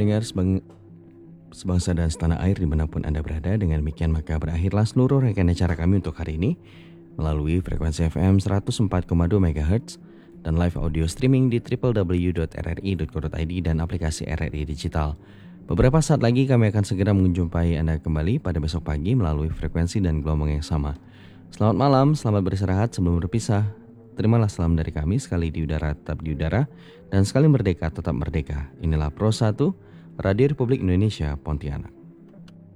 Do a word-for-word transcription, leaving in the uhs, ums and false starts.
pendengar sebang, sebangsa dan setanah air dimanapun Anda berada. Dengan demikian maka berakhirlah seluruh rangkaian acara kami untuk hari ini melalui frekuensi F M seratus empat koma dua megahertz dan live audio streaming di w w w dot r r i dot co dot i d dan aplikasi R R I Digital. Beberapa saat lagi kami akan segera menjumpai Anda kembali pada besok pagi melalui frekuensi dan gelombang yang sama. Selamat malam, selamat beristirahat sebelum berpisah. Terimalah salam dari kami, sekali di udara tetap di udara, dan sekali merdeka tetap merdeka. Inilah Pro satu, Radio Republik Indonesia, Pontianak.